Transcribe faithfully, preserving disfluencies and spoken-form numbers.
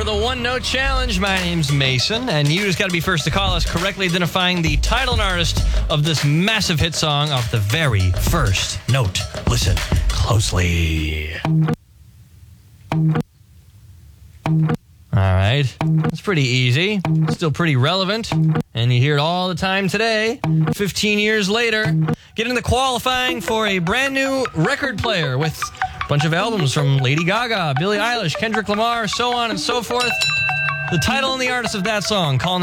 the One Note Challenge. My name's Mason, and you just got to be first to call us, correctly identifying the title and artist of this massive hit song off the very first note. Listen closely. All right. It's pretty easy. Still pretty relevant. And you hear it all the time today. fifteen years later. Get in the qualifying for a brand new record player with a bunch of albums from Lady Gaga, Billie Eilish, Kendrick Lamar, so on and so forth. The title and the artist of that song. Call